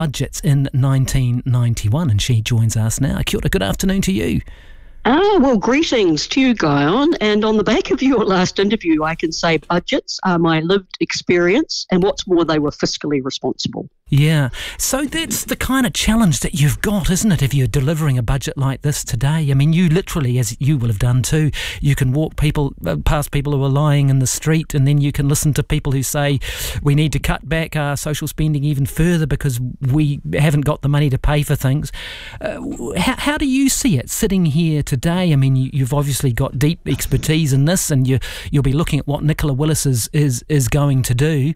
budgets in 1991, and she joins us now. Kia ora, good afternoon to you. Well, greetings to you, Guyon. And on the back of your last interview, I can say budgets are my lived experience, and what's more, they were fiscally responsible. Yeah, so that's the kind of challenge that you've got, isn't it, if you're delivering a budget like this today? I mean, you literally, as you will have done too, you can walk past people who are lying in the street, and then you can listen to people who say we need to cut back our social spending even further because we haven't got the money to pay for things. How do you see it sitting here today? I mean, you've obviously got deep expertise in this, and you'll be looking at what Nicola Willis is going to do.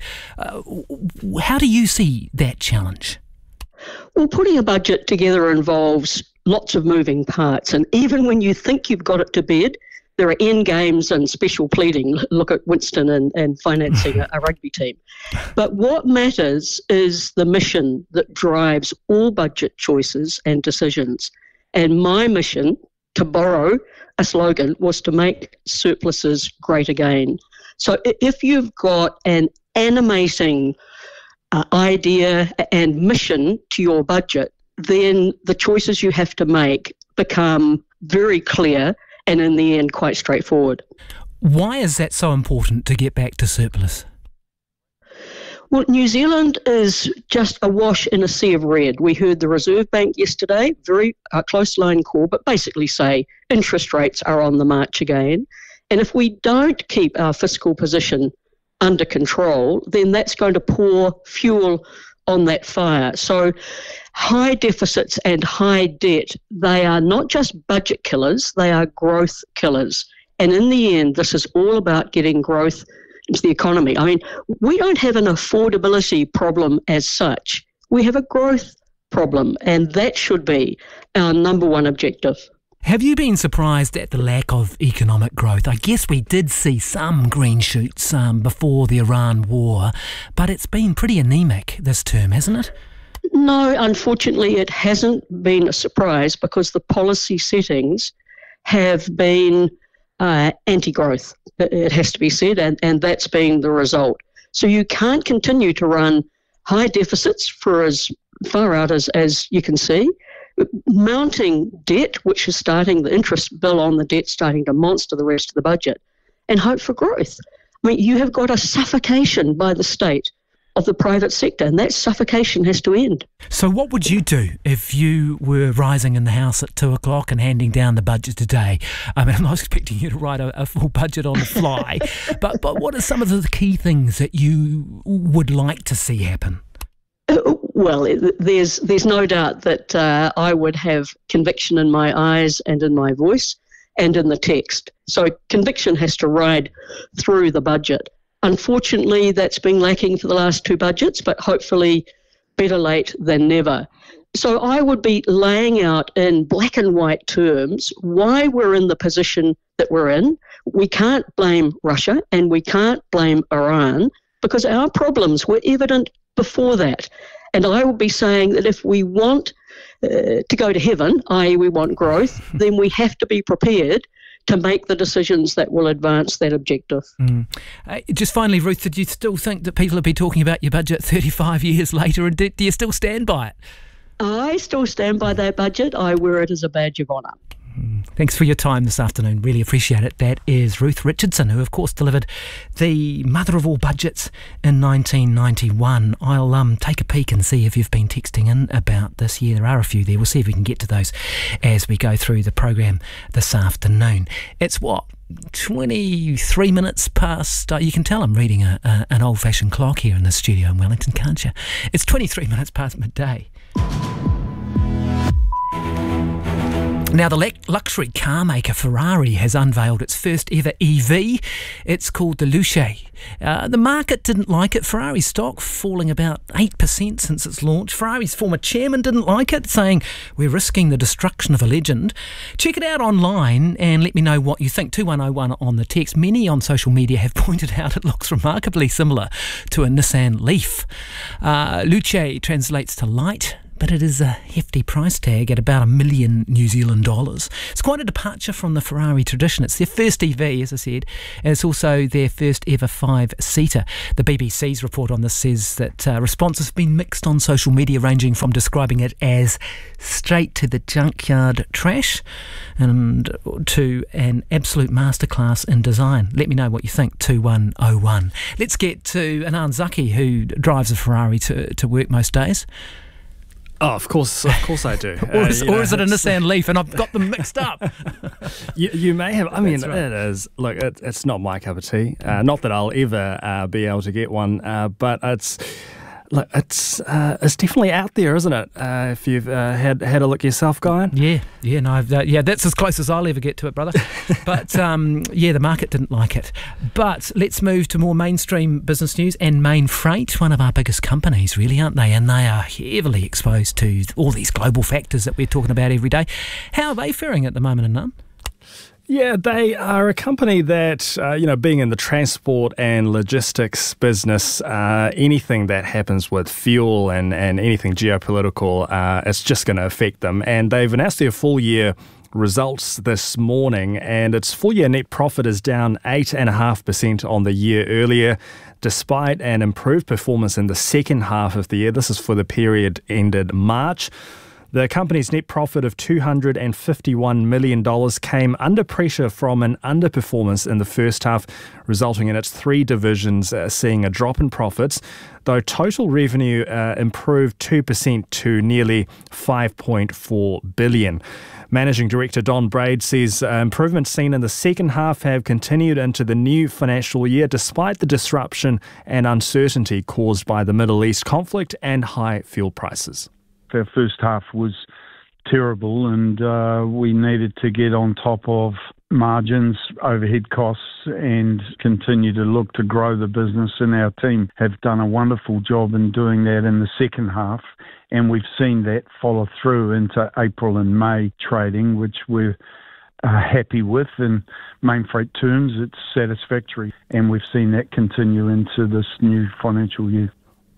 How do you see that challenge? Well, putting a budget together involves lots of moving parts, and even when you think you've got it to bed, there are end games and special pleading. Look at Winston and financing a rugby team. But what matters is the mission that drives all budget choices and decisions. And my mission, to borrow a slogan, was to make surpluses great again. So if you've got an animating idea and mission to your budget, then the choices you have to make become very clear and in the end quite straightforward. Why is that so important to get back to surplus? Well, New Zealand is just awash in a sea of red. We heard the Reserve Bank yesterday, very close line call, but basically say interest rates are on the march again. And if we don't keep our fiscal position under control, then that's going to pour fuel on that fire. So high deficits and high debt, they are not just budget killers, they are growth killers. And in the end, this is all about getting growth into the economy. I mean, we don't have an affordability problem as such. We have a growth problem, and that should be our number one objective. Have you been surprised at the lack of economic growth? I guess we did see some green shoots before the Iran war, but it's been pretty anemic this term, hasn't it? No, unfortunately, it hasn't been a surprise because the policy settings have been anti-growth, it has to be said, and that's been the result. So you can't continue to run high deficits for as far out as you can see. Mounting debt, which is starting, the interest bill on the debt starting to monster the rest of the budget, and hope for growth. I mean, you have got a suffocation by the state of the private sector, and that suffocation has to end. So what would you do if you were rising in the House at 2:00 and handing down the budget today? I mean, I'm not expecting you to write a full budget on the fly, but what are some of the key things that you would like to see happen? Well, there's no doubt that I would have conviction in my eyes and in my voice and in the text. So conviction has to ride through the budget. Unfortunately, that's been lacking for the last two budgets, but hopefully better late than never. So I would be laying out in black and white terms why we're in the position that we're in. We can't blame Russia and we can't blame Iran because our problems were evident before that. And I will be saying that if we want to go to heaven, i.e. we want growth, then we have to be prepared to make the decisions that will advance that objective. Just finally, Ruth, did you still think that people will be talking about your budget 35 years later, and do you still stand by it? I still stand by that budget. I wear it as a badge of honour. Thanks for your time this afternoon. Really appreciate it. That is Ruth Richardson, who of course delivered the mother of all budgets in 1991. I'll take a peek and see if you've been texting in about this year. There are a few there. We'll see if we can get to those as we go through the program this afternoon. It's 23 minutes past. You can tell I'm reading an old-fashioned clock here in the studio in Wellington, can't you? It's 23 minutes past midday. Now, the luxury car maker Ferrari has unveiled its first ever EV. It's called the Luce. The market didn't like it. Ferrari stock falling about 8% since its launch. Ferrari's former chairman didn't like it, saying, "We're risking the destruction of a legend." Check it out online and let me know what you think. 2101 on the text. Many on social media have pointed out it looks remarkably similar to a Nissan Leaf. Luce translates to light, but it is a hefty price tag at about $1 million New Zealand dollars. It's quite a departure from the Ferrari tradition. It's their first EV, as I said, and it's also their first ever 5-seater. The BBC's report on this says that responses have been mixed on social media, ranging from describing it as straight to the junkyard trash and to an absolute masterclass in design. Let me know what you think, 2101. Let's get to Anand Zaki, who drives a Ferrari to work most days. Oh, of course I do. Or is it a Nissan Leaf and I've got them mixed up? you may have. I mean, right. It is. Look, it's not my cup of tea. Not that I'll ever be able to get one, but it's definitely out there, isn't it? If you've had a look yourself, Guyan. Yeah, that's as close as I'll ever get to it, brother. But the market didn't like it. But let's move to more mainstream business news. And Mainfreight, one of our biggest companies, really, aren't they? And they are heavily exposed to all these global factors that we're talking about every day. How are they faring at the moment, Anand? Yeah, they are a company that, being in the transport and logistics business, anything that happens with fuel and anything geopolitical, it's just going to affect them. And they've announced their full year results this morning, and its full year net profit is down 8.5% on the year earlier, despite an improved performance in the second half of the year. This is for the period ended March. The company's net profit of $251 million came under pressure from an underperformance in the first half, resulting in its three divisions seeing a drop in profits, though total revenue improved 2% to nearly $5.4 billion. Managing Director Don Braid says improvements seen in the second half have continued into the new financial year, despite the disruption and uncertainty caused by the Middle East conflict and high fuel prices. Our first half was terrible, and we needed to get on top of margins, overhead costs, and continue to look to grow the business. And our team have done a wonderful job in doing that in the second half, and we've seen that follow through into April and May trading, which we're happy with. In Mainfreight terms, it's satisfactory, and we've seen that continue into this new financial year.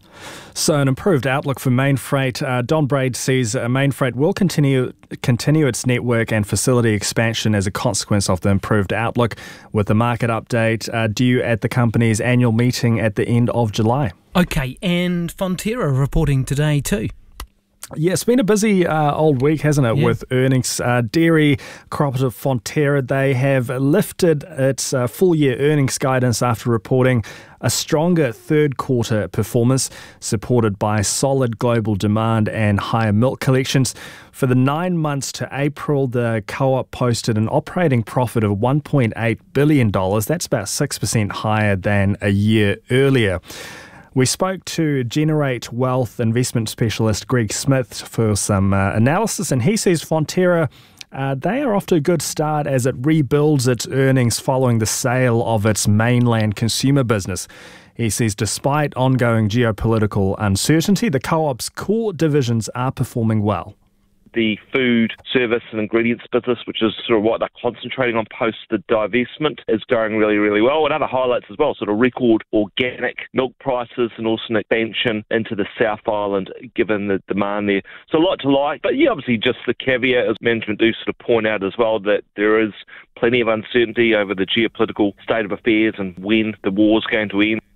So an improved outlook for Mainfreight. Don Braid says Mainfreight will continue its network and facility expansion as a consequence of the improved outlook, with the market update due at the company's annual meeting at the end of July. Okay, and Fonterra reporting today too. Yeah, it's been a busy old week, hasn't it, with earnings. Dairy cooperative Fonterra, they have lifted its full-year earnings guidance after reporting a stronger third-quarter performance, supported by solid global demand and higher milk collections. For the 9 months to April, the co-op posted an operating profit of $1.8 billion. That's about 6% higher than a year earlier. We spoke to Generate Wealth investment specialist Greg Smith for some analysis, and he says Fonterra, they are off to a good start as it rebuilds its earnings following the sale of its mainland consumer business. He says despite ongoing geopolitical uncertainty, the co-op's core divisions are performing well. The food, service and ingredients business, which is sort of what they're concentrating on post the divestment, is going really, really well. And other highlights as well, sort of record organic milk prices and also an expansion into the South Island, given the demand there. So a lot to like. But yeah, obviously just the caveat, as management do sort of point out as well, that there is plenty of uncertainty over the geopolitical state of affairs and when the war's going to end.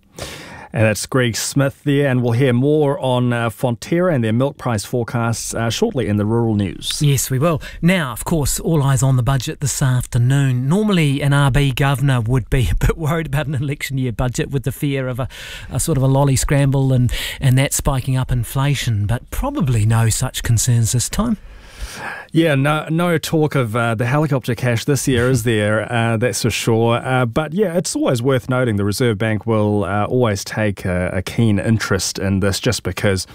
And that's Greg Smith there, and we'll hear more on Fonterra and their milk price forecasts shortly in the Rural News. Yes, we will. Now, of course, all eyes on the budget this afternoon. Normally, an RB governor would be a bit worried about an election year budget with the fear of a sort of a lolly scramble and that spiking up inflation, but probably no such concerns this time. Yeah, no talk of the helicopter cash this year, is there? That's for sure. But yeah, it's always worth noting the Reserve Bank will always take a keen interest in this just because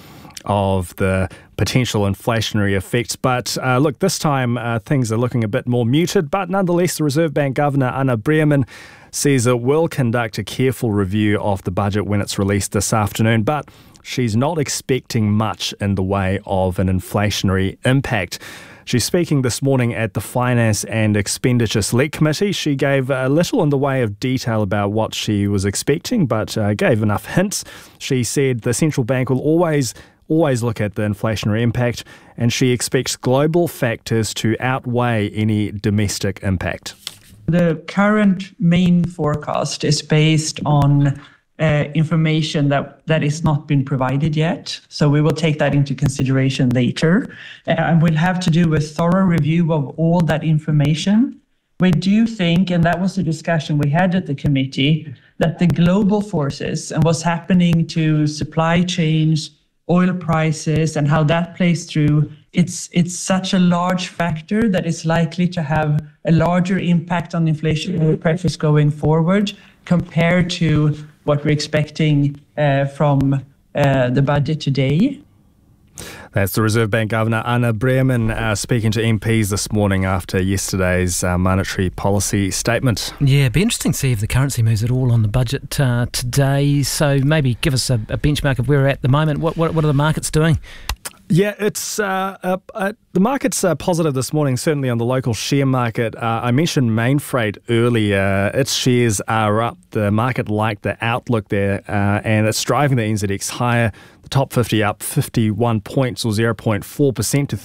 of the potential inflationary effects. But look, this time things are looking a bit more muted. But nonetheless, the Reserve Bank Governor, Anna Brearman, says it will conduct a careful review of the budget when it's released this afternoon. But she's not expecting much in the way of an inflationary impact. She's speaking this morning at the Finance and Expenditure Select Committee. She gave a little in the way of detail about what she was expecting, but gave enough hints. She said the central bank will always always look at the inflationary impact, and she expects global factors to outweigh any domestic impact. The current main forecast is based on information that is not been provided yet. So we will take that into consideration later. And we'll have to do a thorough review of all that information. We do think, and that was the discussion we had at the committee, that the global forces and what's happening to supply chains, oil prices, and how that plays through, it's such a large factor that is likely to have a larger impact on inflationary pressures going forward compared to what we're expecting from the budget today. That's the Reserve Bank Governor Anna Brearman speaking to MPs this morning after yesterday's monetary policy statement. Yeah, it'd be interesting to see if the currency moves at all on the budget today. So maybe give us a benchmark of where we're at the moment. What are the markets doing? Yeah, it's the market's positive this morning, certainly on the local share market. I mentioned Mainfreight earlier. Its shares are up. The market liked the outlook there, and it's driving the NZX higher. The top 50 up 51 points or 0.4% to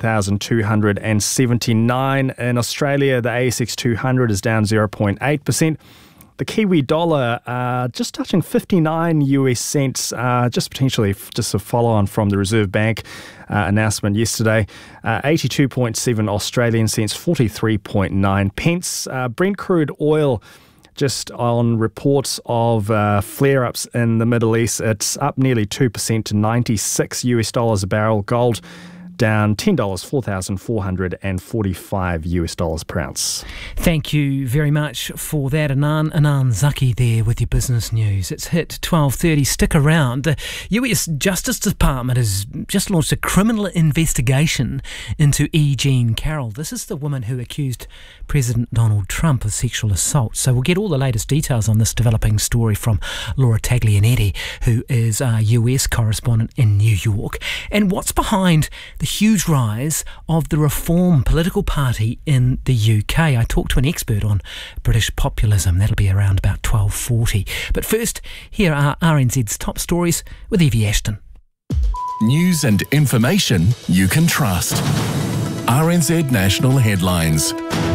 13,279. In Australia, the ASX 200 is down 0.8%. The Kiwi dollar just touching 59 US cents, just potentially just a follow-on from the Reserve Bank announcement yesterday. 82.7 Australian cents, 43.9 pence. Brent crude oil, just on reports of flare-ups in the Middle East, it's up nearly 2% to 96 US dollars a barrel. Gold down $10, $4,445 US dollars per ounce. Thank you very much for that, Anand Zaki there with your business news. It's hit 12:30. Stick around. The US Justice Department has just launched a criminal investigation into E. Jean Carroll. This is the woman who accused President Donald Trump of sexual assault. So we'll get all the latest details on this developing story from Laura Taglianetti, who is our US correspondent in New York. And what's behind the huge rise of the Reform political party in the UK. I talked to an expert on British populism. That'll be around about 12:40. But first, here are RNZ's top stories with Evie Ashton. News and information you can trust. RNZ National Headlines.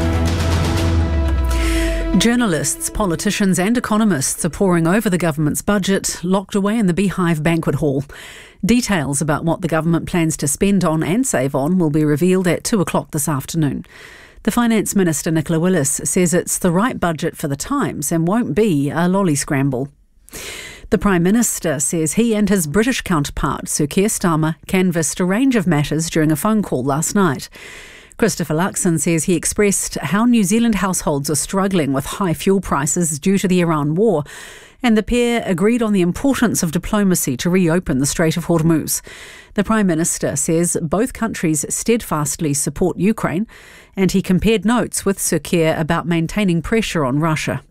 Journalists, politicians and economists are poring over the government's budget, locked away in the Beehive Banquet Hall. Details about what the government plans to spend on and save on will be revealed at 2 o'clock this afternoon. The Finance Minister, Nicola Willis, says it's the right budget for the times and won't be a lolly scramble. The Prime Minister says he and his British counterpart, Sir Keir Starmer, canvassed a range of matters during a phone call last night. Christopher Luxon says he expressed how New Zealand households are struggling with high fuel prices due to the Iran war, and the pair agreed on the importance of diplomacy to reopen the Strait of Hormuz. The Prime Minister says both countries steadfastly support Ukraine, and he compared notes with Sir Keir about maintaining pressure on Russia.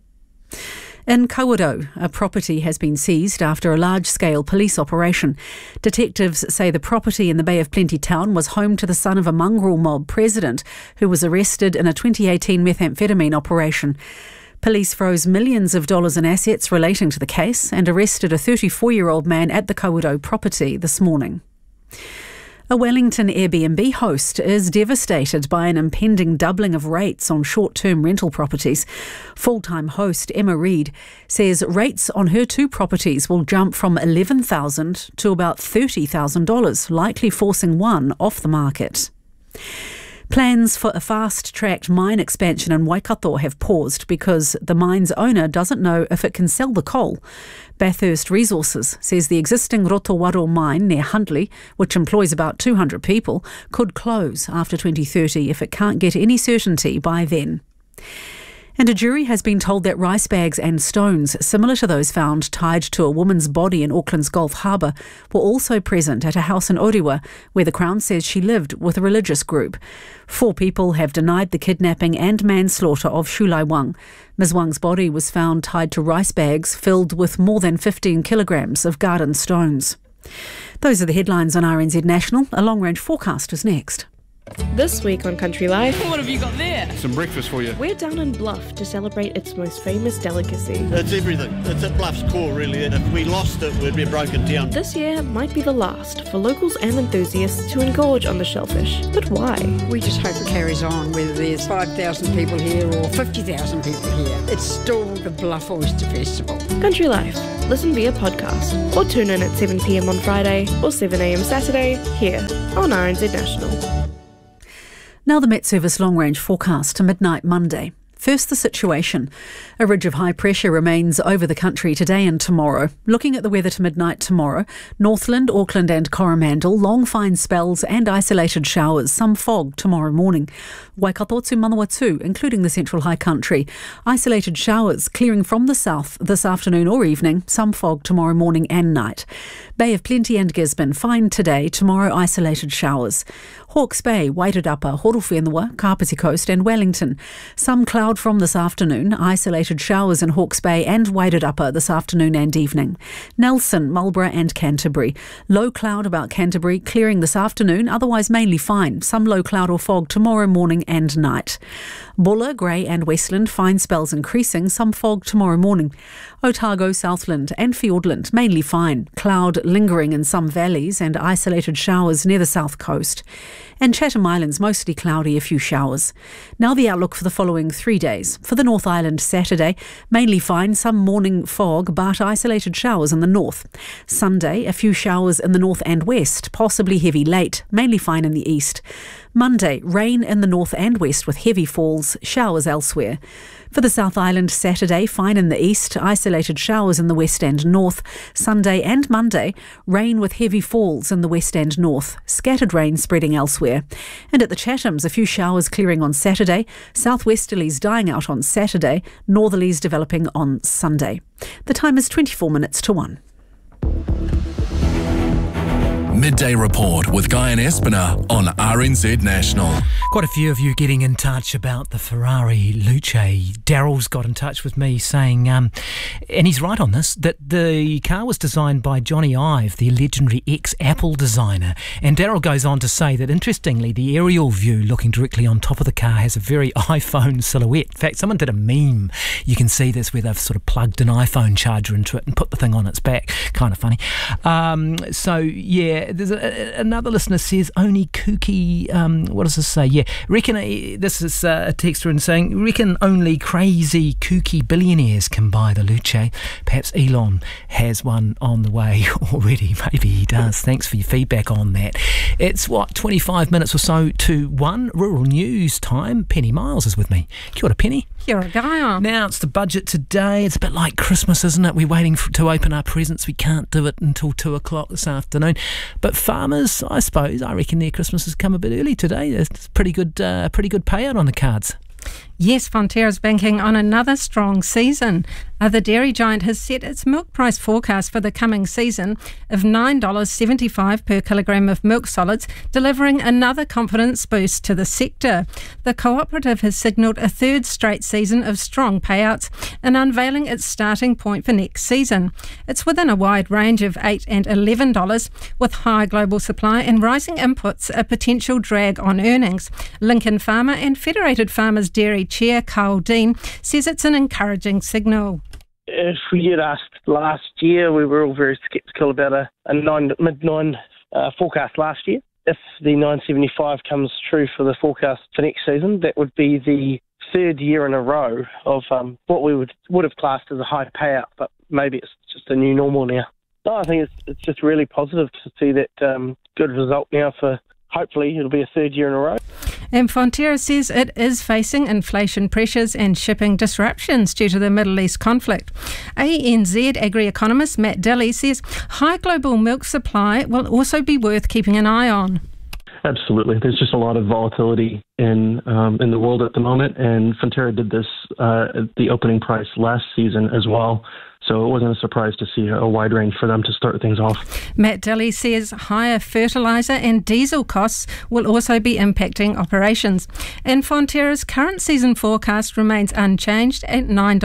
In Kawerau, a property has been seized after a large-scale police operation. Detectives say the property in the Bay of Plenty town was home to the son of a mongrel mob president who was arrested in a 2018 methamphetamine operation. Police froze millions of dollars in assets relating to the case and arrested a 34-year-old man at the Kawerau property this morning. A Wellington Airbnb host is devastated by an impending doubling of rates on short-term rental properties. Full-time host Emma Reid says rates on her two properties will jump from $11,000 to about $30,000, likely forcing one off the market. Plans for a fast-tracked mine expansion in Waikato have paused because the mine's owner doesn't know if it can sell the coal. Bathurst Resources says the existing Rotowaro mine near Huntly, which employs about 200 people, could close after 2030 if it can't get any certainty by then. And a jury has been told that rice bags and stones, similar to those found tied to a woman's body in Auckland's Gulf Harbour, were also present at a house in Orewa, where the Crown says she lived with a religious group. 4 people have denied the kidnapping and manslaughter of Shulai Wang. Ms. Wang's body was found tied to rice bags filled with more than 15 kilograms of garden stones. Those are the headlines on RNZ National. A long-range forecast is next. This week on Country Life, what have you got there? Some breakfast for you. We're down in Bluff to celebrate its most famous delicacy. It's everything. It's at Bluff's core, really. If we lost it, we'd be a broken town. This year might be the last for locals and enthusiasts to engorge on the shellfish. But why? We just hope it carries on, whether there's 5,000 people here or 50,000 people here. It's still the Bluff Oyster Festival. Country Life. Listen via podcast or tune in at 7 p.m. on Friday or 7 a.m. Saturday here on RNZ National. Now the Met Service long-range forecast to midnight Monday. First, the situation. A ridge of high pressure remains over the country today and tomorrow. Looking at the weather to midnight tomorrow, Northland, Auckland and Coromandel, long fine spells and isolated showers, some fog tomorrow morning. Waikato to Manawatu, including the central high country. Isolated showers clearing from the south this afternoon or evening, some fog tomorrow morning and night. Bay of Plenty and Gisborne, fine today, tomorrow isolated showers. Hawke's Bay, Wairarapa, Horowhenua, Kapiti Coast and Wellington. Some cloud from this afternoon, isolated showers in Hawke's Bay and Wairarapa this afternoon and evening. Nelson, Marlborough and Canterbury. Low cloud about Canterbury, clearing this afternoon, otherwise mainly fine. Some low cloud or fog tomorrow morning and night. Buller, Grey and Westland, fine spells increasing, some fog tomorrow morning. Otago, Southland and Fiordland, mainly fine. Cloud lingering in some valleys and isolated showers near the south coast. And Chatham Islands, mostly cloudy, a few showers. Now the outlook for the following 3 days. For the North Island, Saturday, mainly fine, some morning fog, but isolated showers in the north. Sunday, a few showers in the north and west, possibly heavy late, mainly fine in the east. Monday, rain in the north and west with heavy falls, showers elsewhere. For the South Island, Saturday, fine in the east, isolated showers in the west and north. Sunday and Monday, rain with heavy falls in the west and north, scattered rain spreading elsewhere. And at the Chathams, a few showers clearing on Saturday, southwesterlies dying out on Saturday, northerlies developing on Sunday. The time is 24 minutes to 1. Midday Report with Guy and Espiner on RNZ National. Quite a few of you getting in touch about the Ferrari Luce. Daryl's got in touch with me saying, and he's right on this, that the car was designed by Johnny Ive, the legendary ex-Apple designer. And Daryl goes on to say that, interestingly, the aerial view looking directly on top of the car has a very iPhone silhouette. In fact, someone did a meme. You can see this where they've sort of plugged an iPhone charger into it and put the thing on its back. Kind of funny. So, yeah. There's another listener says only kooky. What does this say? Yeah, reckon this is a texter and saying reckon only crazy kooky billionaires can buy the Luce. Perhaps Elon has one on the way already. Maybe he does. Thanks for your feedback on that. It's 25 minutes or so to 1. Rural news time. Penny Miles is with me. Kia ora, Penny. Kia ora, Guy. Now it's the budget today. It's a bit like Christmas, isn't it? We're waiting to open our presents. We can't do it until 2 o'clock this afternoon. But farmers, I suppose, I reckon their Christmas has come a bit early today. It's pretty good payout on the cards. Yes, Fonterra's banking on another strong season. The dairy giant has set its milk price forecast for the coming season of $9.75 per kilogram of milk solids, delivering another confidence boost to the sector. The cooperative has signalled a third straight season of strong payouts and unveiling its starting point for next season. It's within a wide range of $8 and $11, with high global supply and rising inputs a potential drag on earnings. Lincoln Farmer and Federated Farmers Dairy Chair Carl Dean says it's an encouraging signal. If we had asked last year, we were all very sceptical about a mid-9 forecast last year. If the 9.75 comes true for the forecast for next season, that would be the third year in a row of what we would have classed as a high payout, but maybe it's just a new normal now. No, I think it's just really positive to see that good result now for hopefully it'll be a third year in a row. And Fonterra says it is facing inflation pressures and shipping disruptions due to the Middle East conflict. ANZ agri-economist Matt Dilley says high global milk supply will also be worth keeping an eye on. Absolutely. There's just a lot of volatility in the world at the moment, and Fonterra did this at the opening price last season as well. So it wasn't a surprise to see a wide range for them to start things off. Matt Daly says higher fertiliser and diesel costs will also be impacting operations. And Fonterra's current season forecast remains unchanged at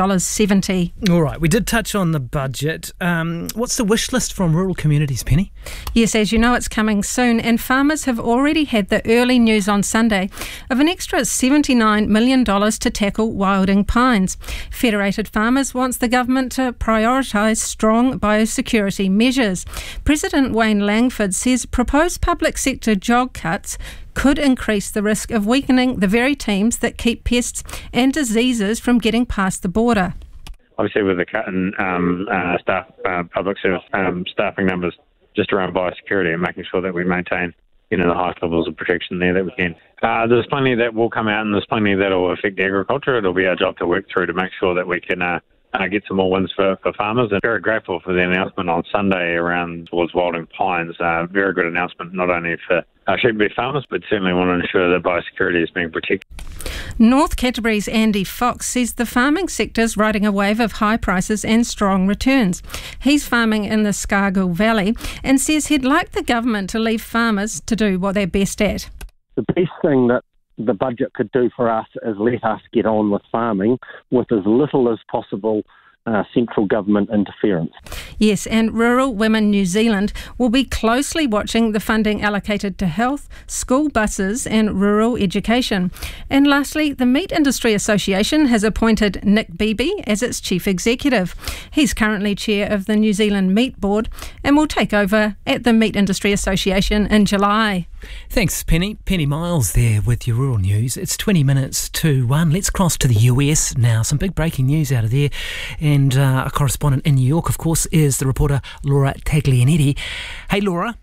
$9.70. All right, we did touch on the budget. What's the wish list from rural communities, Penny? Yes, as you know, it's coming soon, and farmers have already had the early news on Sunday of an extra $79 million to tackle wilding pines. Federated Farmers wants the government to prioritise strong biosecurity measures. President Wayne Langford says proposed public sector job cuts could increase the risk of weakening the very teams that keep pests and diseases from getting past the border. Obviously, with the cut in staff, public service staffing numbers, just around biosecurity and making sure that we maintain, the highest levels of protection there that we can. There's plenty that will come out, and there's plenty that will affect agriculture. It'll be our job to work through to make sure that we can get some more wins for farmers. And very grateful for the announcement on Sunday towards wilding pines. Very good announcement, not only for sheep and beef farmers, but certainly want to ensure that biosecurity is being protected. North Canterbury's Andy Fox says the farming sector's riding a wave of high prices and strong returns. He's farming in the Scargill Valley and says he'd like the government to leave farmers to do what they're best at. The best thing that the budget could do for us is let us get on with farming with as little as possible central government interference. Yes, and Rural Women New Zealand will be closely watching the funding allocated to health, school buses and rural education. And lastly, the Meat Industry Association has appointed Nick Beebe as its chief executive. He's currently chair of the New Zealand Meat Board and will take over at the Meat Industry Association in July. Thanks, Penny. Penny Miles there with your rural news. It's 20 minutes to 1. Let's cross to the US now. Some big breaking news out of there. And a correspondent in New York, of course, is the reporter Laura Taglianetti. Hey, Laura.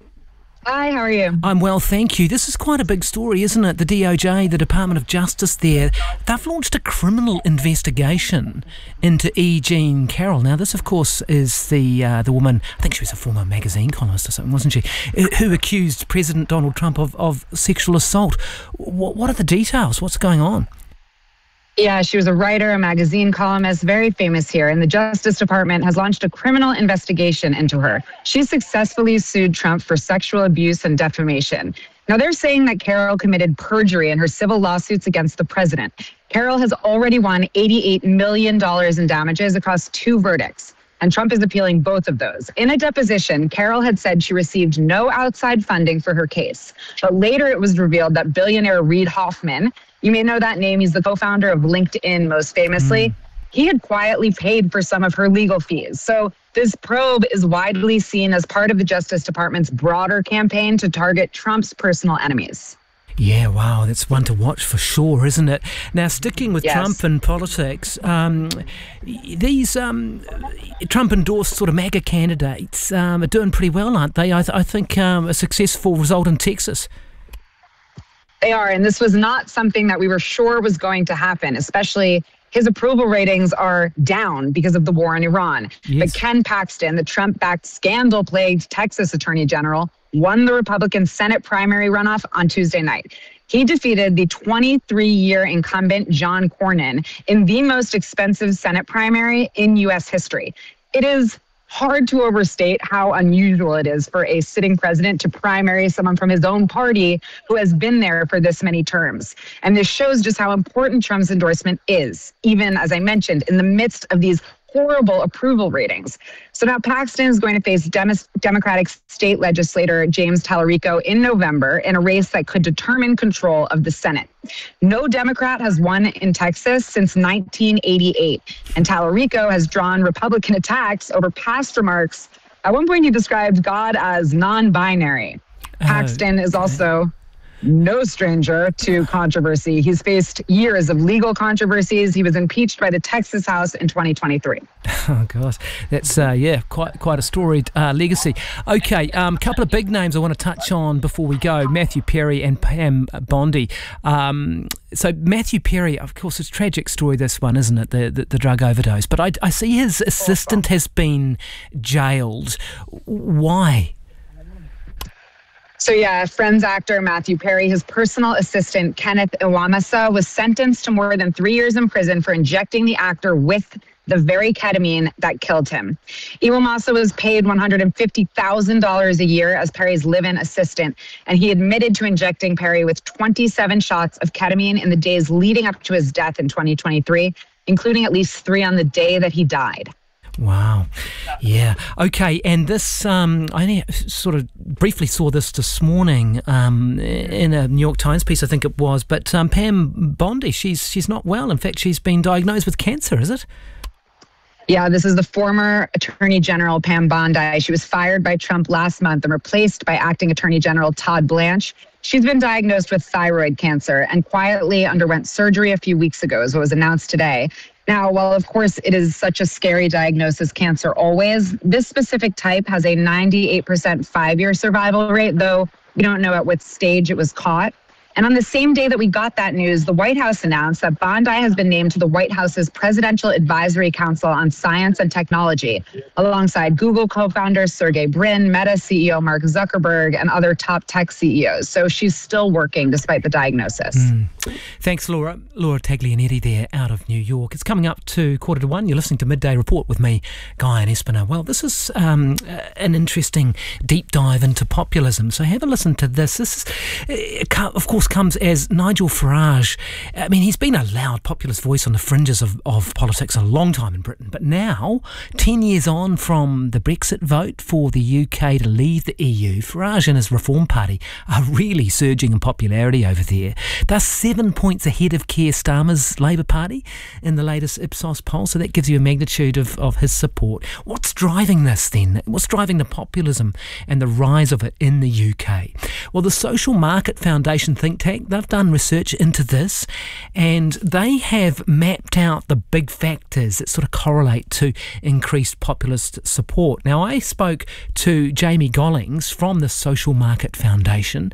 Hi, how are you? I'm well, thank you. This is quite a big story, isn't it? The DOJ, the Department of Justice there, they've launched a criminal investigation into E. Jean Carroll. Now, this, of course, is the woman, I think she was a former magazine columnist or something, wasn't she, who accused President Donald Trump of sexual assault. What are the details? What's going on? Yeah, she was a writer, a magazine columnist, very famous here, and the Justice Department has launched a criminal investigation into her. She successfully sued Trump for sexual abuse and defamation. Now, they're saying that Carroll committed perjury in her civil lawsuits against the president. Carroll has already won $88 million in damages across 2 verdicts, and Trump is appealing both of those. In a deposition, Carroll had said she received no outside funding for her case, but later it was revealed that billionaire Reid Hoffman, you may know that name, he's the co-founder of LinkedIn most famously, he had quietly paid for some of her legal fees. So this probe is widely seen as part of the Justice Department's broader campaign to target Trump's personal enemies. Yeah, wow, that's one to watch for sure, isn't it? Now, sticking with Trump and politics, these Trump-endorsed sort of MAGA candidates are doing pretty well, aren't they? I think a successful result in Texas. They are, and this was not something that we were sure was going to happen, especially his approval ratings are down because of the war in Iran. Yes. But Ken Paxton, the Trump-backed scandal-plagued Texas Attorney General, won the Republican Senate primary runoff on Tuesday night. He defeated the 23-year incumbent John Cornyn in the most expensive Senate primary in U.S. history. It is hard to overstate how unusual it is for a sitting president to primary someone from his own party who has been there for this many terms. And this shows just how important Trump's endorsement is, even, as I mentioned, in the midst of these horrible approval ratings. So now Paxton is going to face Democratic state legislator James Tallarico in November in a race that could determine control of the Senate. No Democrat has won in Texas since 1988, and Tallarico has drawn Republican attacks over past remarks. At one point, he described God as non-binary. Paxton is also no stranger to controversy. He's faced years of legal controversies. He was impeached by the Texas House in 2023. Oh, gosh. That's, quite a storied legacy. Okay, couple of big names I want to touch on before we go. Matthew Perry and Pam Bondi. So Matthew Perry, of course, it's a tragic story, this one, isn't it? The drug overdose. But I see his assistant has been jailed. Why? So Friends actor Matthew Perry, his personal assistant Kenneth Iwamasa was sentenced to more than 3 years in prison for injecting the actor with the very ketamine that killed him. Iwamasa was paid $150,000 a year as Perry's live-in assistant, and he admitted to injecting Perry with 27 shots of ketamine in the days leading up to his death in 2023, including at least 3 on the day that he died. Wow. Yeah. Okay. And this, I only sort of briefly saw this morning in a New York Times piece, I think it was. But Pam Bondi, she's not well. In fact, she's been diagnosed with cancer, is it? Yeah, this is the former Attorney General Pam Bondi. She was fired by Trump last month and replaced by Acting Attorney General Todd Blanche. She's been diagnosed with thyroid cancer and quietly underwent surgery a few weeks ago, is what was announced today. Now, while of course it is such a scary diagnosis, cancer always, this specific type has a 98% 5-year survival rate, though we don't know at what stage it was caught. And on the same day that we got that news, the White House announced that Bondi has been named to the White House's Presidential Advisory Council on Science and Technology, alongside Google co-founder Sergey Brin, Meta CEO Mark Zuckerberg, and other top tech CEOs. So she's still working despite the diagnosis. Thanks, Laura. Laura Taglianetti there out of New York. It's coming up to 1:45. You're listening to Midday Report with me, Guyon Espiner. Well, this is an interesting deep dive into populism. So have a listen to this. This is, of course, comes as Nigel Farage. I mean, he's been a loud populist voice on the fringes of politics a long time in Britain, but now, 10 years on from the Brexit vote for the UK to leave the EU, Farage and his Reform Party are really surging in popularity over there. They're 7 points ahead of Keir Starmer's Labour Party in the latest Ipsos poll, so that gives you a magnitude of his support. What's driving this then? What's driving the populism and the rise of it in the UK? Well, the Social Market Foundation think tank, they've done research into this, and they have mapped out the big factors that sort of correlate to increased populist support. Now, I spoke to Jamie Gollings from the Social Market Foundation,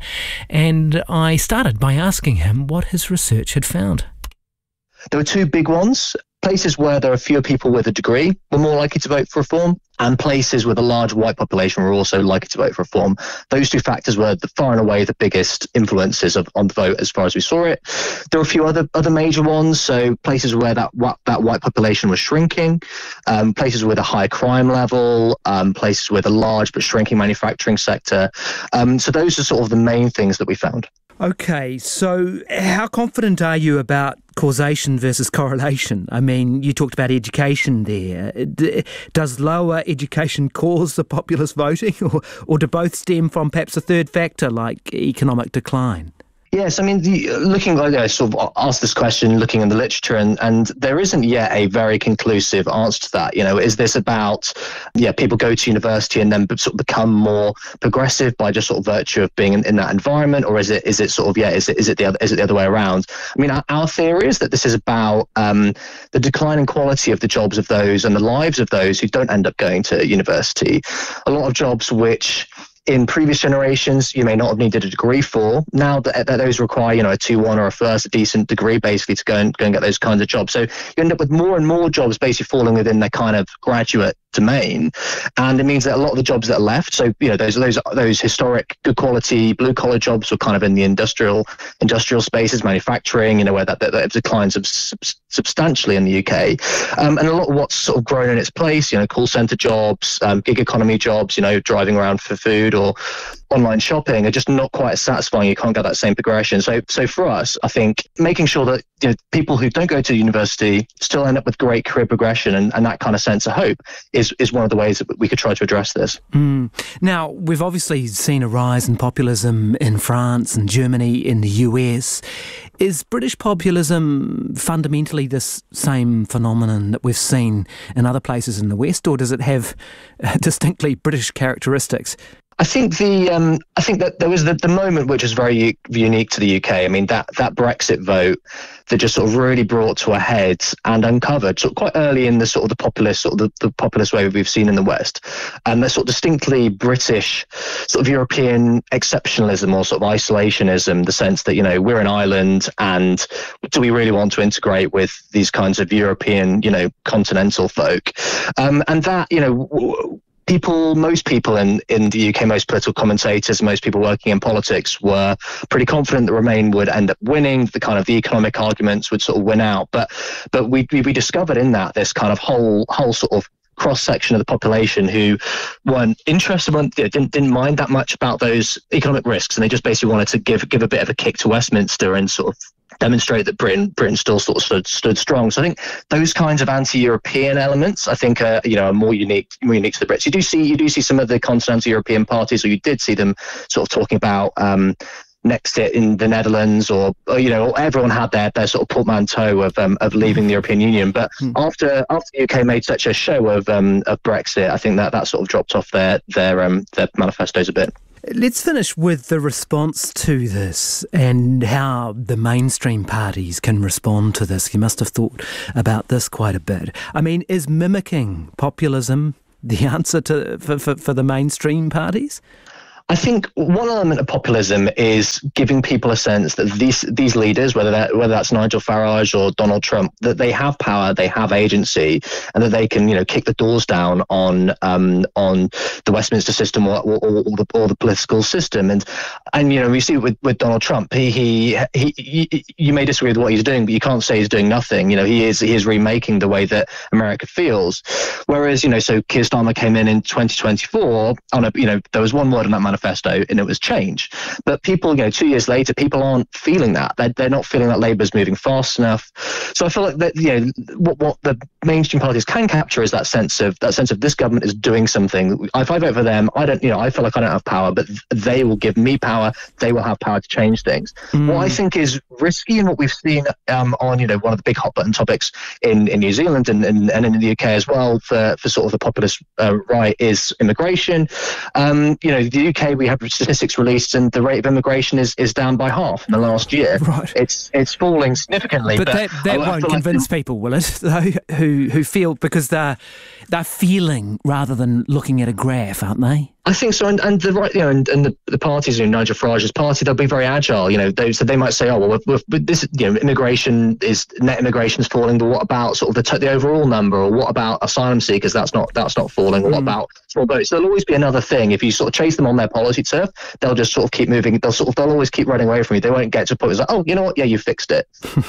and I started by asking him what his research had found. There were 2 big ones. Places where there are fewer people with a degree were more likely to vote for reform, and places with a large white population were also likely to vote for reform. Those 2 factors were far and away the biggest influences on the vote as far as we saw it. There were a few other major ones, so places where that white population was shrinking, places with a high crime level, places with a large but shrinking manufacturing sector. So those are sort of the main things that we found. Okay, so how confident are you about causation versus correlation? I mean, you talked about education there. Does lower education cause the populist voting, or do both stem from perhaps a third factor like economic decline? Yes, I mean, looking like I sort of asked this question, looking in the literature, and there isn't yet a very conclusive answer to that. You know, is this about, people go to university and then sort of become more progressive by just sort of virtue of being in that environment, or is it sort of is it the other way around? I mean, our theory is that this is about the declining quality of the jobs of those and the lives of those who don't end up going to university. A lot of jobs which in previous generations you may not have needed a degree for, now that those require, a 2-1 or a first, a decent degree basically to go and get those kinds of jobs. So you end up with more and more jobs basically falling within their kind of graduate domain, and it means that a lot of the jobs that are left, so those historic good quality blue collar jobs were kind of in the industrial spaces, manufacturing, where that declines substantially in the UK, and a lot of what's sort of grown in its place, call center jobs, gig economy jobs, driving around for food or online shopping are just not quite as satisfying. You can't get that same progression. So for us, I think making sure that people who don't go to university still end up with great career progression and that kind of sense of hope is one of the ways that we could try to address this. Now, we've obviously seen a rise in populism in France and Germany, in the US. Is British populism fundamentally this same phenomenon that we've seen in other places in the West, or does it have distinctly British characteristics? I think that there was the moment which is very unique to the UK. I mean, that Brexit vote that just sort of really brought to a head and uncovered sort of quite early in the sort of the populist wave we've seen in the West, and the sort of distinctly British sort of European exceptionalism or sort of isolationism, the sense that we're an island and do we really want to integrate with these kinds of European continental folk, and that most people in the UK, most political commentators, most people working in politics were pretty confident that Remain would end up winning. The economic arguments would sort of win out. But we discovered in that this kind of whole sort of cross-section of the population who weren't interested, didn't mind that much about those economic risks, and they just basically wanted to give a bit of a kick to Westminster and sort of demonstrate that Britain still sort of stood strong. So I think those kinds of anti-European elements, I think, are more unique to the Brits. You do see some of the continental European parties, or you did see them sort of talking about Nexit in the Netherlands, or everyone had their sort of portmanteau of leaving the European Union. But after the UK made such a show of Brexit, I think that sort of dropped off their manifestos a bit. Let's finish with the response to this and how the mainstream parties can respond to this. You must have thought about this quite a bit. I mean, is mimicking populism the answer for the mainstream parties? I think one element of populism is giving people a sense that these leaders, whether that's Nigel Farage or Donald Trump, that they have power, they have agency, and that they can kick the doors down on the Westminster system or the political system. And we see it with Donald Trump. He you may disagree with what he's doing, but you can't say he's doing nothing. He is remaking the way that America feels. Whereas so Keir Starmer came in 2024 on there was one word in that manifesto, and it was change. But people, 2 years later, people aren't feeling that. They're not feeling that Labour's moving fast enough. So I feel like that, what the mainstream parties can capture is that sense of this government is doing something. If I vote for them, I feel like I don't have power, but they will give me power. They will have power to change things. What I think is risky, and what we've seen on one of the big hot button topics in New Zealand and in the UK as well for sort of the populist right, is immigration. The UK, we have statistics released, and the rate of immigration is down by half in the last year. Right. It's falling significantly. But that won't convince people, will it? Though, who feel, because they're feeling rather than looking at a graph, aren't they? I think so, and the right, and the parties, Nigel Farage's party, they'll be very agile. They might say, with this, net immigration is falling, but what about sort of the overall number, or what about asylum seekers? That's not falling. Or what about small boats? There'll always be another thing. If you sort of chase them on their policy turf, they'll just sort of keep moving. They'll always keep running away from you. They won't get to a point where it's like, oh, you know what? Yeah, you fixed it.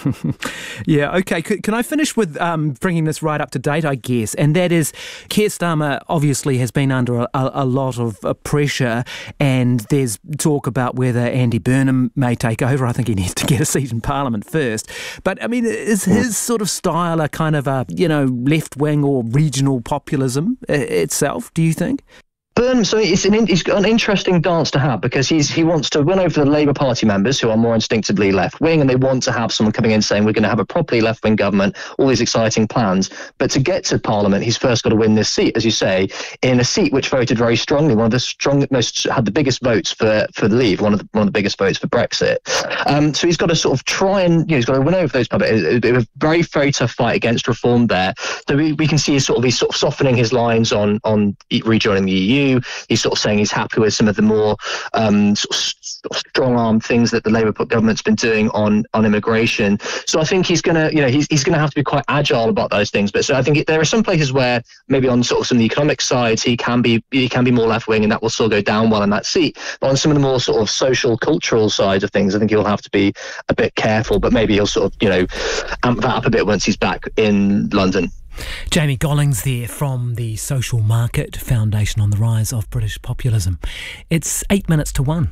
Yeah. Okay. Can I finish with bringing this right up to date, I guess, and that is Keir Starmer obviously has been under a lot of pressure, and there's talk about whether Andy Burnham may take over. I think he needs to get a seat in Parliament first. But I mean, is his sort of style a kind of a left wing or regional populism itself, do you think? Burnham, so he's got an interesting dance to have, because he wants to win over the Labour Party members who are more instinctively left-wing, and they want to have someone coming in saying we're going to have a properly left-wing government, all these exciting plans. But to get to Parliament, he's first got to win this seat, as you say, in a seat which voted very strongly, had the biggest votes for the Leave, one of the biggest votes for Brexit. So he's got to sort of try and he's got to win over those public. It was a very, very tough fight against reform there. So we can see he's sort of softening his lines on rejoining the EU. He's sort of saying he's happy with some of the more sort of strong-armed things that the Labour government's been doing on immigration. So I think he's going to, he's going to have to be quite agile about those things. But so I think there are some places where maybe on sort of some of the economic sides he can be more left-wing, and that will still go down well in that seat. But on some of the more sort of social, cultural sides of things, I think he'll have to be a bit careful. But maybe he'll sort of amp that up a bit once he's back in London. Jamie Gollings there from the Social Market Foundation on the rise of British populism. It's 8 minutes to 1.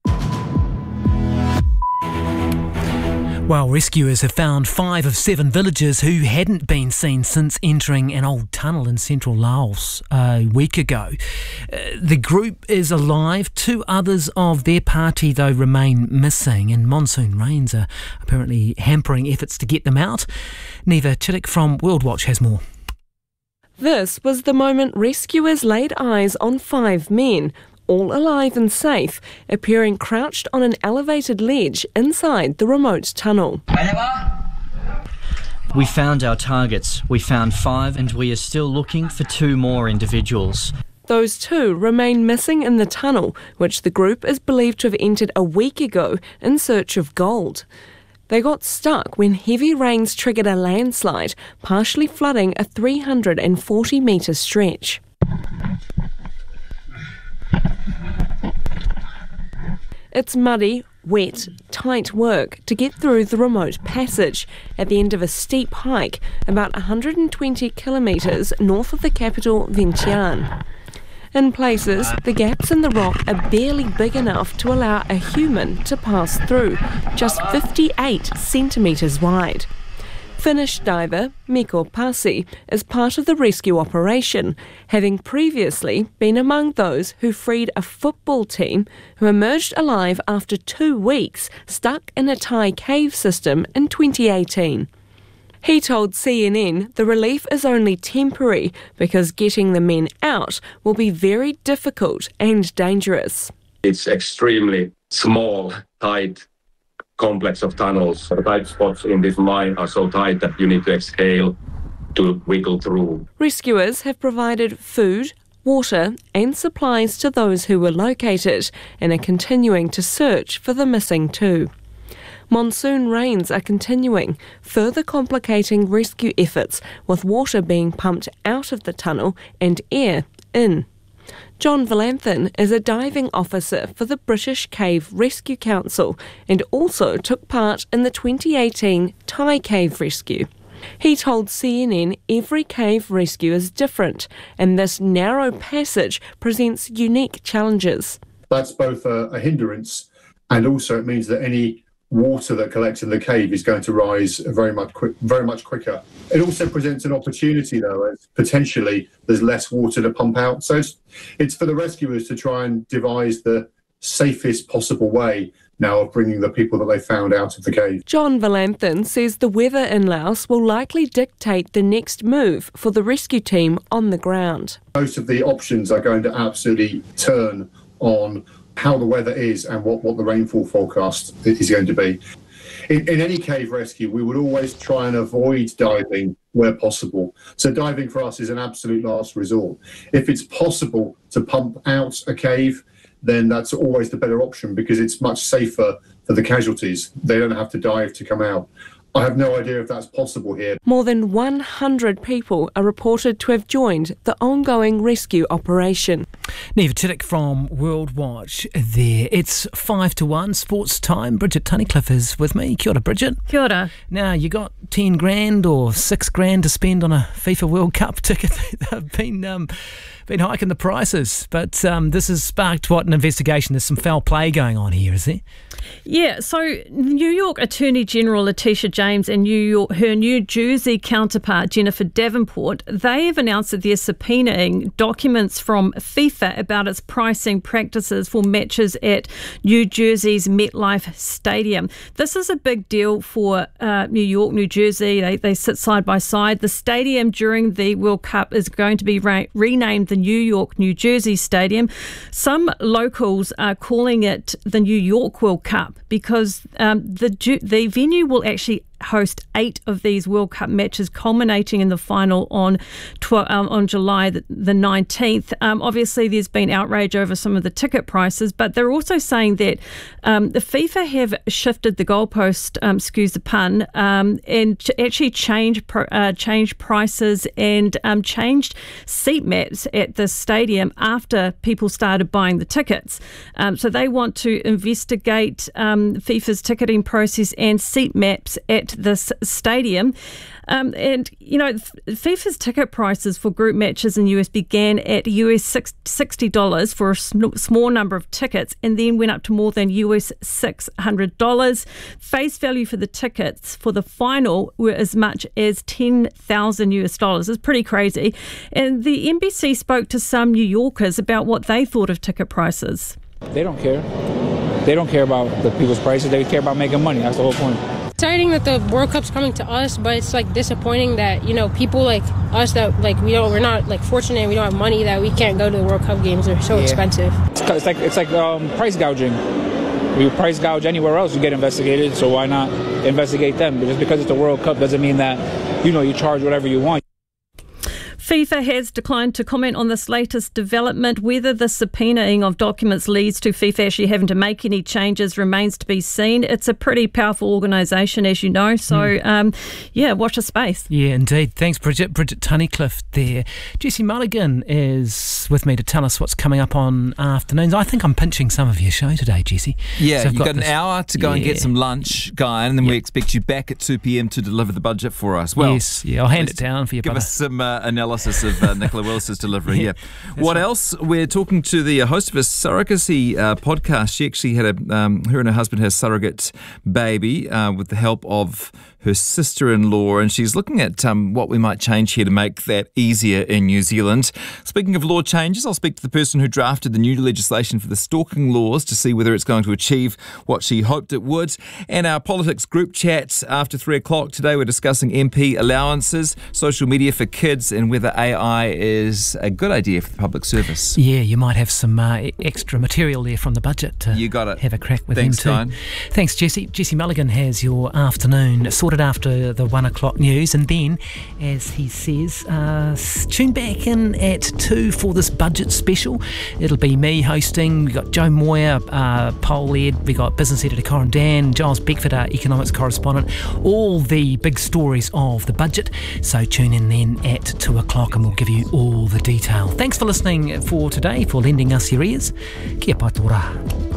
Well, rescuers have found 5 of 7 villagers who hadn't been seen since entering an old tunnel in central Laos a week ago. The group is alive. 2 others of their party, though, remain missing, and monsoon rains are apparently hampering efforts to get them out. Neva Chittick from World Watch has more. This was the moment rescuers laid eyes on 5 men, all alive and safe, appearing crouched on an elevated ledge inside the remote tunnel. We found our targets. We found 5, and we are still looking for 2 more individuals. Those 2 remain missing in the tunnel, which the group is believed to have entered a week ago in search of gold. They got stuck when heavy rains triggered a landslide, partially flooding a 340-metre stretch. It's muddy, wet, tight work to get through the remote passage at the end of a steep hike about 120 kilometres north of the capital Vientiane. In places, the gaps in the rock are barely big enough to allow a human to pass through, just 58 centimetres wide. Finnish diver Mikko Pasi is part of the rescue operation, having previously been among those who freed a football team who emerged alive after 2 weeks stuck in a Thai cave system in 2018. He told CNN the relief is only temporary because getting the men out will be very difficult and dangerous. It's extremely small, tight complex of tunnels. The tight spots in this mine are so tight that you need to exhale to wiggle through. Rescuers have provided food, water and supplies to those who were located and are continuing to search for the missing 2. Monsoon rains are continuing, further complicating rescue efforts, with water being pumped out of the tunnel and air in. John Valanthan is a diving officer for the British Cave Rescue Council and also took part in the 2018 Thai cave rescue. He told CNN every cave rescue is different and this narrow passage presents unique challenges. That's both a hindrance and also it means that any water that collects in the cave is going to rise very much quicker. It also presents an opportunity, though, as potentially there's less water to pump out. So it's for the rescuers to try and devise the safest possible way now of bringing the people that they found out of the cave. John Valanthan says the weather in Laos will likely dictate the next move for the rescue team on the ground. Most of the options are going to absolutely turn on how the weather is and what the rainfall forecast is going to be. In any cave rescue, we would always try and avoid diving where possible. So diving for us is an absolute last resort. If it's possible to pump out a cave, then that's always the better option because it's much safer for the casualties. They don't have to dive to come out. I have no idea if that's possible here. More than 100 people are reported to have joined the ongoing rescue operation. Neva Tiddick from World Watch there. It's 5-1 sports time. Bridget Tunnicliffe is with me. Kia ora, Bridget. Kia ora. Now, you got 10 grand or 6 grand to spend on a FIFA World Cup ticket. They've been hiking the prices, but this has sparked an investigation. There's some foul play going on here, is there? Yeah, so New York Attorney General Letitia James and her New Jersey counterpart Jennifer Davenport, they have announced that they're subpoenaing documents from FIFA about its pricing practices for matches at New Jersey's MetLife Stadium. This is a big deal for New York, New Jersey. They sit side by side. The stadium during the World Cup is going to be renamed the New York, New Jersey Stadium. Some locals are calling it the New York World Cup because the venue will actually host 8 of these World Cup matches, culminating in the final on July the 19th. Obviously, there's been outrage over some of the ticket prices, but they're also saying that the FIFA have shifted the goalpost, excuse the pun, and actually changed prices and changed seat maps at the stadium after people started buying the tickets. So they want to investigate FIFA's ticketing process and seat maps at this stadium. And, you know, FIFA's ticket prices for group matches in the US began at US $60 for a small number of tickets and then went up to more than US $600. Face value for the tickets for the final were as much as $10,000 US. It's pretty crazy. And the NBC spoke to some New Yorkers about what they thought of ticket prices. They don't care. They don't care about the people's prices. They care about making money. That's the whole point. Exciting that the World Cup's coming to us, but it's like disappointing that, you know, people like us that like we're not like fortunate and we don't have money that we can't go to the World Cup games. They're so expensive. It's like price gouging. When you price gouge anywhere else, you get investigated. So why not investigate them? But just because it's the World Cup doesn't mean that, you know, you charge whatever you want. FIFA has declined to comment on this latest development. Whether the subpoenaing of documents leads to FIFA actually having to make any changes remains to be seen. It's a pretty powerful organisation, as you know, so watch the space. Yeah, indeed. Thanks, Bridget. Bridget Tunnicliffe there. Jessie Mulligan is with me to tell us what's coming up on afternoons. I think I'm pinching some of your show today, Jessie. Yeah, so you've got an hour to go and get some lunch, Guy, and then we expect you back at 2 p.m. to deliver the budget for us. Well, yes, I'll hand it down for you. Give us some analysis of Nicola Willis's delivery. What else? We're talking to the host of a surrogacy podcast. She actually had her and her husband had a surrogate baby with the help of her sister-in-law, and she's looking at what we might change here to make that easier in New Zealand. Speaking of law changes, I'll speak to the person who drafted the new legislation for the stalking laws to see whether it's going to achieve what she hoped it would. And our politics group chat after 3 o'clock today, we're discussing MP allowances, social media for kids, and whether AI is a good idea for the public service. Yeah, you might have some extra material there from the budget to you got it. Have a crack with Thanks, them too. Thanks, Jessie. Jessie Mulligan has your afternoon sorted after the 1 o'clock news, and then, as he says, tune back in at 2 for this budget special. It'll be me hosting. We've got Joe Moyer, poll ed. We've got business editor Corin Dan, Giles Beckford, our economics correspondent. All the big stories of the budget. So tune in then at 2 o'clock and we'll give you all the detail. Thanks for listening for today, for lending us your ears. Kia patora.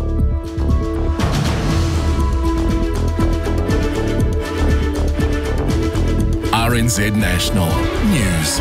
RNZ National News.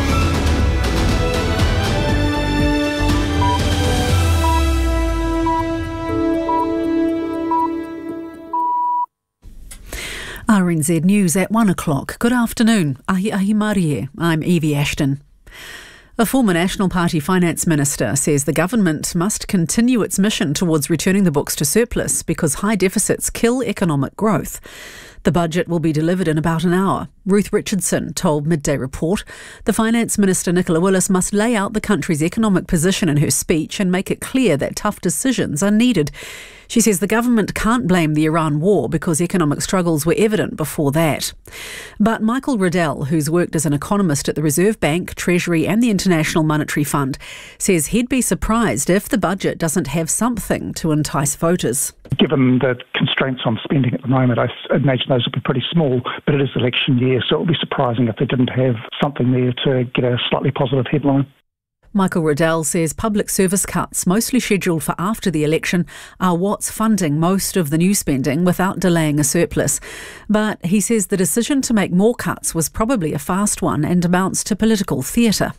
RNZ News at 1 o'clock. Good afternoon. Ahi Marie. I'm Evie Ashton. A former National Party finance minister says the government must continue its mission towards returning the books to surplus because high deficits kill economic growth. The budget will be delivered in about an hour. Ruth Richardson told Midday Report the Finance Minister Nicola Willis must lay out the country's economic position in her speech and make it clear that tough decisions are needed. She says the government can't blame the Iran war because economic struggles were evident before that. But Michael Riddell, who's worked as an economist at the Reserve Bank, Treasury and the International Monetary Fund, says he'd be surprised if the budget doesn't have something to entice voters. Given the constraints on spending at the moment, I imagine those will be pretty small, but it is election year, so it would be surprising if they didn't have something there to get a slightly positive headline. Michael Riddell says public service cuts, mostly scheduled for after the election, are what's funding most of the new spending without delaying a surplus. But he says the decision to make more cuts was probably a fast one and amounts to political theatre.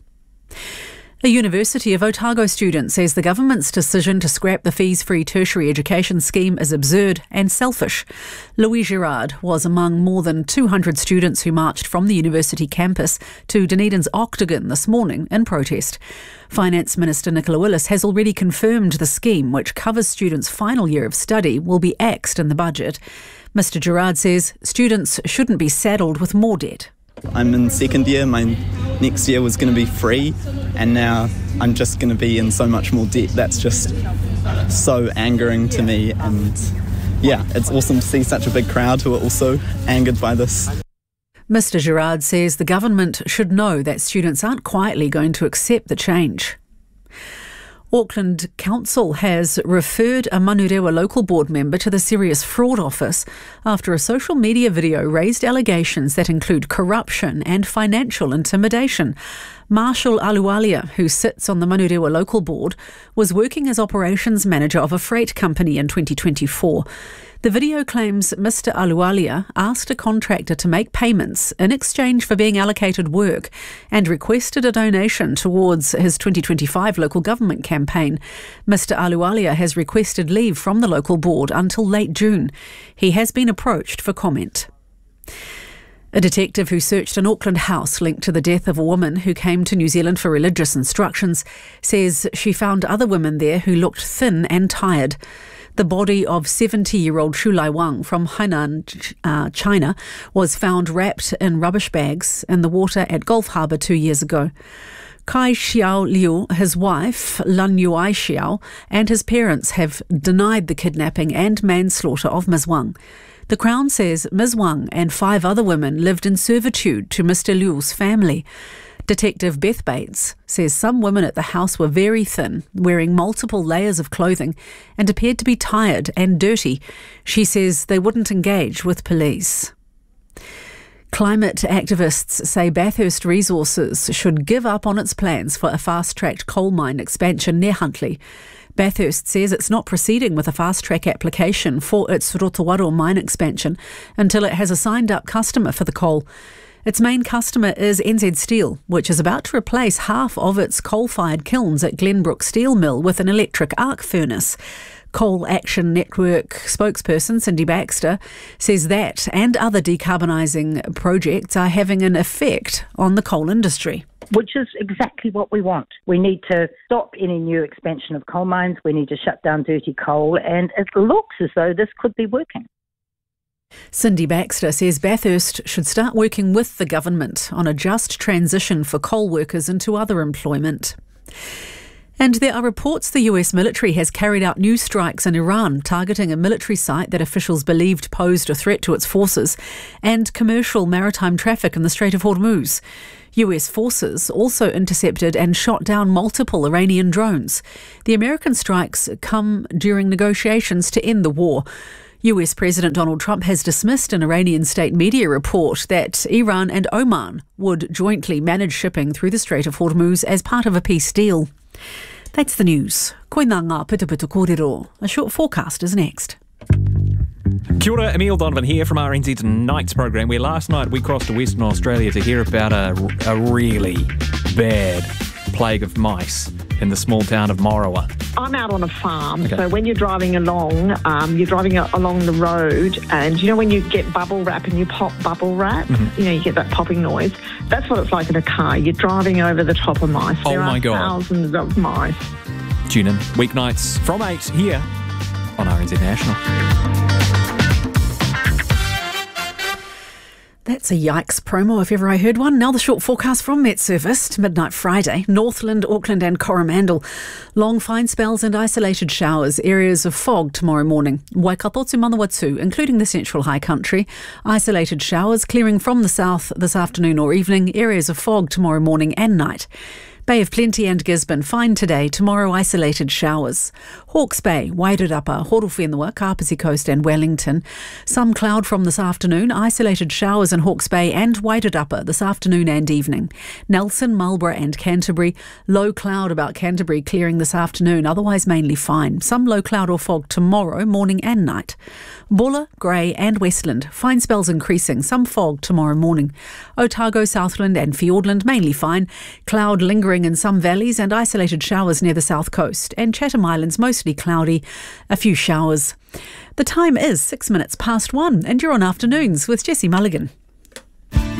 A University of Otago student says the government's decision to scrap the fees-free tertiary education scheme is absurd and selfish. Louis Girard was among more than 200 students who marched from the university campus to Dunedin's Octagon this morning in protest. Finance Minister Nicola Willis has already confirmed the scheme, which covers students' final year of study, will be axed in the budget. Mr Girard says students shouldn't be saddled with more debt. I'm in second year, my next year was going to be free, and now I'm just going to be in so much more debt. That's just so angering to me, and yeah, it's awesome to see such a big crowd who are also angered by this. Mr Girard says the government should know that students aren't quietly going to accept the change. Auckland Council has referred a Manurewa local board member to the Serious Fraud Office after a social media video raised allegations that include corruption and financial intimidation. Marshall Alualia, who sits on the Manurewa local board, was working as operations manager of a freight company in 2024. The video claims Mr Alualia asked a contractor to make payments in exchange for being allocated work and requested a donation towards his 2025 local government campaign. Mr Alualia has requested leave from the local board until late June. He has been approached for comment. A detective who searched an Auckland house linked to the death of a woman who came to New Zealand for religious instructions says she found other women there who looked thin and tired. The body of 70-year-old Shu Lai Wang from Hainan, China, was found wrapped in rubbish bags in the water at Gulf Harbour 2 years ago. Kai Xiao Liu, his wife, Lan Yuai Xiao, and his parents have denied the kidnapping and manslaughter of Ms Wang. The Crown says Ms Wang and 5 other women lived in servitude to Mr Liu's family. Detective Beth Bates says some women at the house were very thin, wearing multiple layers of clothing and appeared to be tired and dirty. She says they wouldn't engage with police. Climate activists say Bathurst Resources should give up on its plans for a fast-tracked coal mine expansion near Huntly. Bathurst says it's not proceeding with a fast-track application for its Rotowaro mine expansion until it has a signed-up customer for the coal. Its main customer is NZ Steel, which is about to replace half of its coal-fired kilns at Glenbrook Steel Mill with an electric arc furnace. Coal Action Network spokesperson Cindy Baxter says that and other decarbonising projects are having an effect on the coal industry. Which is exactly what we want. We need to stop any new expansion of coal mines. We need to shut down dirty coal, and it looks as though this could be working. Cindy Baxter says Bathurst should start working with the government on a just transition for coal workers into other employment. And there are reports the US military has carried out new strikes in Iran, targeting a military site that officials believed posed a threat to its forces, and commercial maritime traffic in the Strait of Hormuz. US forces also intercepted and shot down multiple Iranian drones. The American strikes come during negotiations to end the war. US President Donald Trump has dismissed an Iranian state media report that Iran and Oman would jointly manage shipping through the Strait of Hormuz as part of a peace deal. That's the news. Koina ngā putuputu kōrero. A short forecast is next. Kia ora, Emile Donovan here from RNZ Tonight's program, where last night we crossed to Western Australia to hear about a really bad plague of mice in the small town of Morawa. I'm out on a farm, Okay. so when you're driving along, along the road, and you know when you get bubble wrap and you pop bubble wrap, you get that popping noise. That's what it's like in a car. You're driving over the top of mice. Oh there my are God. thousands of mice. Tune in weeknights from 8 here on RNZ National. That's a yikes promo if ever I heard one. Now the short forecast from Met Service to midnight Friday. Northland, Auckland and Coromandel. Long fine spells and isolated showers. Areas of fog tomorrow morning. Waikato to Manawatu, including the central high country. Isolated showers clearing from the south this afternoon or evening. Areas of fog tomorrow morning and night. Bay of Plenty and Gisborne, fine today, tomorrow isolated showers. Hawke's Bay, Wairarapa, Horowhenua, Kapiti Coast and Wellington. Some cloud from this afternoon, isolated showers in Hawke's Bay and Wairarapa this afternoon and evening. Nelson, Marlborough and Canterbury, low cloud about Canterbury clearing this afternoon, otherwise mainly fine. Some low cloud or fog tomorrow, morning and night. Bulla, Grey and Westland, fine spells increasing, some fog tomorrow morning. Otago, Southland and Fiordland, mainly fine. Cloud lingering in some valleys and isolated showers near the south coast. And Chatham Islands, mostly cloudy, a few showers. The time is 6 minutes past 1 and you're on Afternoons with Jessie Mulligan.